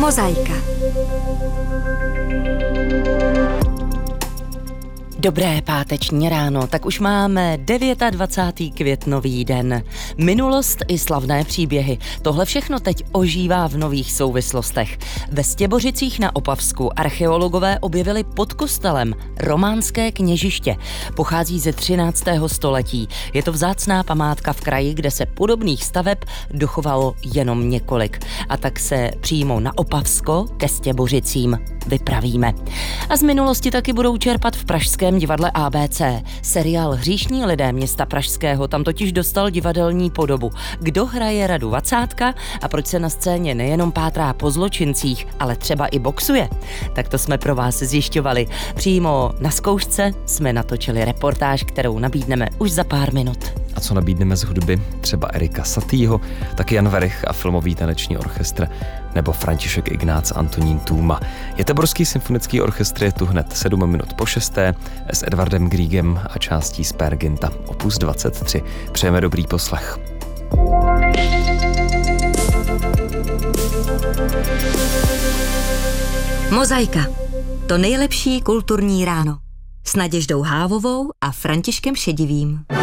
Mozaika. Dobré páteční ráno, tak už máme 29. květnový den. Minulost i slavné příběhy. Tohle všechno teď ožívá v nových souvislostech. Ve Stěbořicích na Opavsku archeologové objevili pod kostelem románské kněžiště. Pochází ze 13. století. Je to vzácná památka v kraji, kde se podobných staveb dochovalo jenom několik. A tak se přímo na Opavsko ke Stěbořicím vypravíme. A z minulosti taky budou čerpat v pražském divadle ABC. Seriál Hříšní lidé města pražského tam totiž dostal divadelní podobu. Kdo hraje Radu Vacátka a proč se na scéně nejenom pátrá po zločincích, ale třeba i boxuje? Tak to jsme pro vás zjišťovali. Přímo na zkoušce jsme natočili reportáž, kterou nabídneme už za pár minut. A co nabídneme z hudby? Třeba Erika Satýho, taky Jan Werich a filmový taneční orchestr, nebo František Ignác Antonín Tůma. Göteborský symfonický orchestr je tu hned 7 minut po 6. s Edvardem Griegem a částí z Peer Gynt, opus 23. Přejeme dobrý poslech. Mozaika. To nejlepší kulturní ráno. S Naděždou Hávovou a Františkem Šedivým.